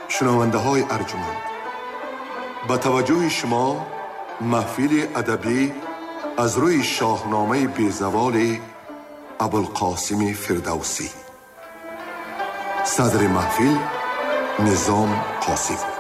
شنونده های ارجمند، با توجه شما محفل ادبی از روی شاهنامه بیزوال ابوالقاسم فردوسی. صدر محفل نظام قاسم.